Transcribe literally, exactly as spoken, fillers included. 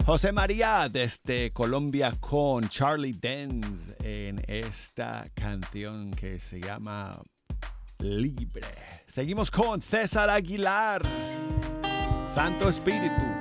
José María desde Colombia con Charlie Dance en esta canción que se llama Libre. Seguimos con César Aguilar, Santo Espíritu.